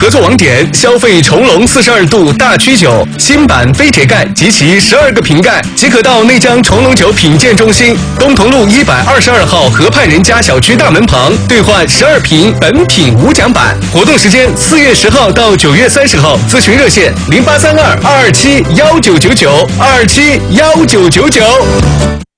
合作网点，消费重龙42度大曲酒、新版飞铁盖及其12个瓶盖，即可到内江重龙酒品鉴中心东同路122号河畔人家小区大门旁兑换12瓶本品无奖版。活动时间4月10号到9月30号，咨询热线0832-227-1999，227-1999。